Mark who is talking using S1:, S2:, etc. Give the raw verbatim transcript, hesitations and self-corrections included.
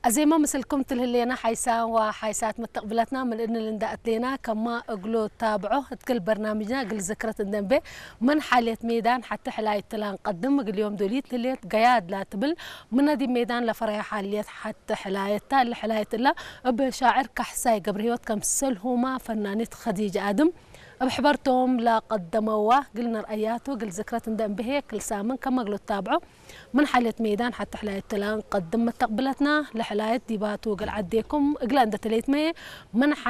S1: زي ما مثلكم تلهلينا حيسان وحيسات مستقبلاتنا من إن اللي لنا كما أقولوا تابعوا كل برنامجنا قل ذكرى الدنبي من حالة ميدان حتى حلاية تلا نقدم اليوم دوليت لليت قياد لا تبل من دي ميدان لفريح حالية حتى حلاية تال حلاية الله بشاعر كحساي قبريوت كمسلهما فنانة خديجة آدم بحبرتهم لا قدموه قلنا رأياته قل ذكرى ندم به كل سامن كما قلوا تتابعوا من حالة ميدان حتى حلاية تلان قدم تقبلتنا لحلاية ديباتو قل عديكم قل عند تليت مية من